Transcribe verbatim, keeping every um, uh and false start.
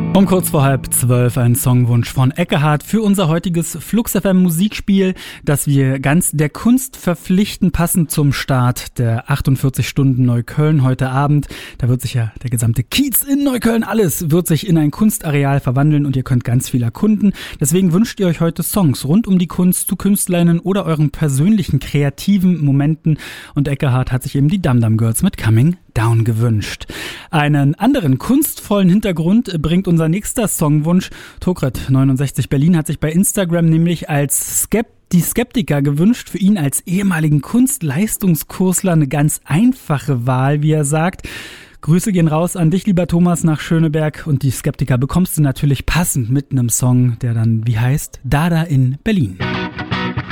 Um kurz vor halb zwölf ein Songwunsch von Eckehard für unser heutiges Flux F M Musikspiel, das wir ganz der Kunst verpflichten, passend zum Start der achtundvierzig Stunden Neukölln heute Abend. Da wird sich ja der gesamte Kiez in Neukölln, alles wird sich in ein Kunstareal verwandeln und ihr könnt ganz viel erkunden. Deswegen wünscht ihr euch heute Songs rund um die Kunst zu KünstlerInnen oder euren persönlichen kreativen Momenten. Und Eckehard hat sich eben die Dum Dum Girls mit Coming Down gewünscht. Einen anderen kunstvollen Hintergrund bringt unser nächster Songwunsch. Tokret neunundsechzig Berlin hat sich bei Instagram nämlich als Skept die Skeptiker gewünscht. Für ihn als ehemaligen Kunstleistungskursler eine ganz einfache Wahl, wie er sagt. Grüße gehen raus an dich, lieber Thomas, nach Schöneberg. Und die Skeptiker bekommst du natürlich passend mit einem Song, der dann wie heißt Dada in Berlin.